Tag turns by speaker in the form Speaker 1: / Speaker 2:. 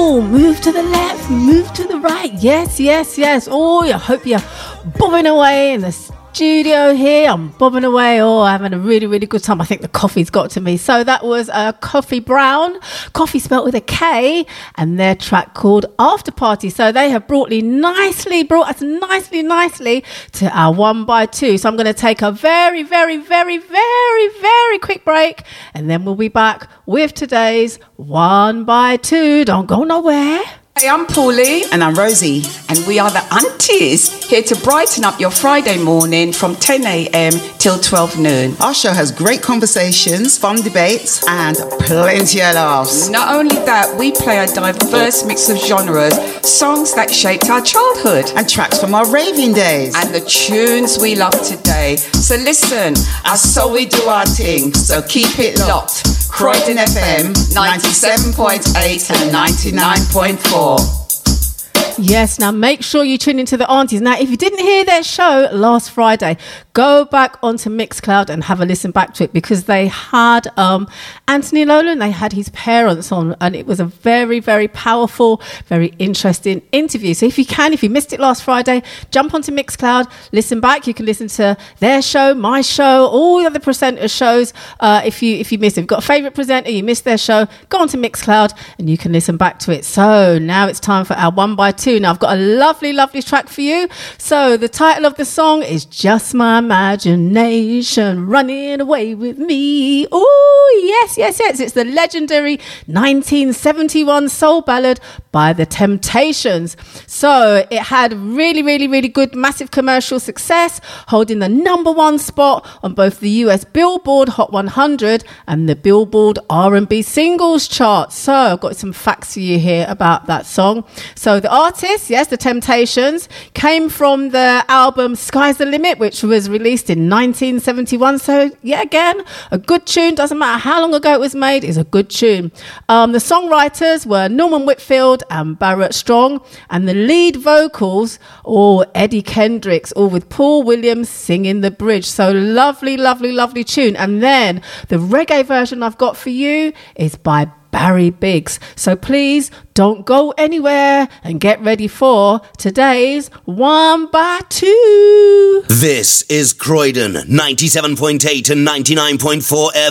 Speaker 1: Oh, move to the left, move to the right. Yes, yes, yes. Oh, I hope you're bobbing away in the studio here. I'm bobbing away. Oh, I'm having a really, really good time. I think the coffee's got to me. So that was Coffee Brown, coffee spelt with a K, and their track called After Party. So they have brought us nicely to our 1x2. So I'm going to take a very, very, very, very, very quick break, and then we'll be back with today's 1x2. Don't go nowhere.
Speaker 2: Hey, I'm Paulie.
Speaker 3: And I'm Rosie.
Speaker 2: And we are the Aunties, here to brighten up your Friday morning from 10 a.m. till 12 noon.
Speaker 3: Our show has great conversations, fun debates, and plenty of laughs.
Speaker 2: Not only that, we play a diverse mix of genres, songs that shaped our childhood,
Speaker 3: and tracks from our raving days,
Speaker 2: and the tunes we love today. So listen,
Speaker 3: and so we do our thing, so keep it locked. Croydon FM 97.8 and 99.4.
Speaker 1: Yes, now make sure you tune into the Aunties. Now, if you didn't hear their show last Friday, go back onto Mixcloud and have a listen back to it, because they had Anthony Nolan, they had his parents on, and it was a very, very powerful, very interesting interview. So if you missed it last Friday, jump onto Mixcloud, listen back. You can listen to their show, my show, all the other presenters' shows. If you missed it, if you've got a favourite presenter, you missed their show, go onto Mixcloud and you can listen back to it. So now it's time for our 1x2. Now I've got a lovely, lovely track for you. So the title of the song is Just My Imagination Running Away With Me. Oh, yes, yes, yes. It's the legendary 1971 soul ballad by The Temptations. So it had really, really, really good, massive commercial success, holding the #1 spot on both the US Billboard Hot 100 and the Billboard R&B Singles chart. So I've got some facts for you here about that song. So the artist, yes, The Temptations, came from the album Sky's the Limit, which was released in 1971. So, yeah, again, a good tune. Doesn't matter how long ago it was made, it's a good tune. The songwriters were Norman Whitfield and Barrett Strong, and the lead vocals, Eddie Kendricks, all with Paul Williams singing the bridge. So lovely, lovely, lovely tune. And then the reggae version I've got for you is by Barry Biggs. So please don't go anywhere and get ready for today's 1x2.
Speaker 4: This is Croydon 97.8 and 99.4 FM.